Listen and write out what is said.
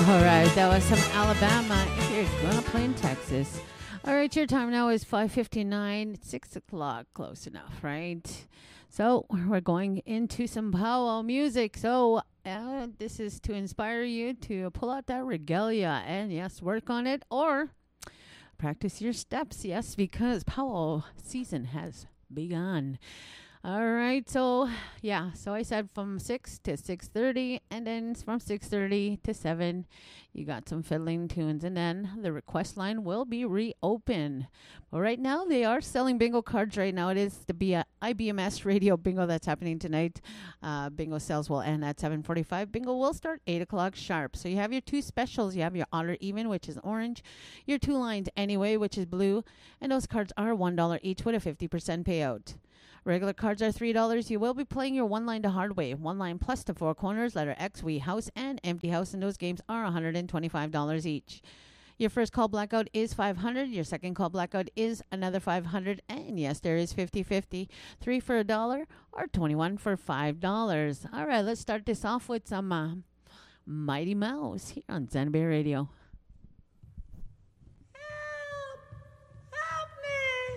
All right, that was some Alabama. If you're gonna play in Texas. All right, your time now is 5:59. 6 o'clock, close enough, right? So we're going into some powwow music. So this is to inspire you to pull out that regalia and yes, work on it or practice your steps. Yes, because powwow season has begun. All right, so so I said from 6 to 6:30, and then from 6:30 to 7, you got some fiddling tunes, and then the request line will be reopened. But right now, they are selling bingo cards right now. It is the IBMS radio bingo that's happening tonight. Bingo sales will end at 7:45. Bingo will start 8 o'clock sharp. So you have your two specials. You have your odd or even, which is orange, your two lines anyway, which is blue, and those cards are $1 each with a 50% payout. Regular cards are $3. You will be playing your one line the hard way. One line plus the four corners, letter X, we house, and empty house. And those games are $125 each. Your first call blackout is $500. Your second call blackout is another $500. And yes, there is 50-50. 3 for $1 or 21 for $5. All right, let's start this off with some Mighty Mouse here on Zen Bay Radio.